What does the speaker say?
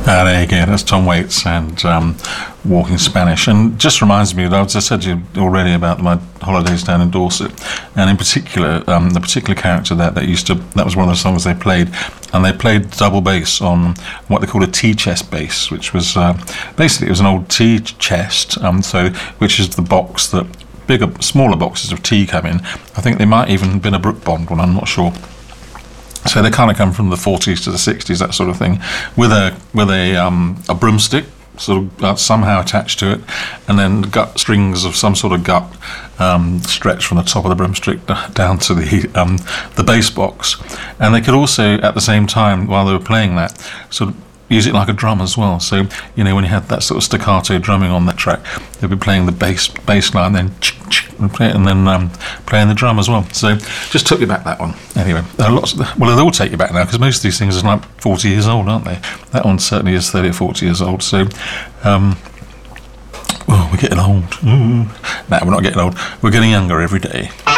There you go, that's Tom Waits and Walking Spanish. And just reminds me, as I said to you already about my holidays down in Dorset, and in particular, the particular character that was one of the songs they played, and they played double bass on what they called a tea chest bass, which was basically it was an old tea chest, which is the box that smaller boxes of tea come in. I think they might even have been a Brook Bond one, I'm not sure. So they kind of come from the 40s to the 60s, that sort of thing, with a broomstick sort of somehow attached to it, and then gut strings of some sort of gut stretched from the top of the broomstick down to the bass box. And they could also, at the same time, while they were playing that, sort of use it like a drum as well. So, when you had that sort of staccato drumming on that track, they'd be playing the bass line, then and then playing the drum as well. So, just took you back that one. Anyway, they all take you back now, because most of these things are like 40 years old, aren't they? That one certainly is 30 or 40 years old. So, we're getting old. No, we're not getting old. We're getting younger every day.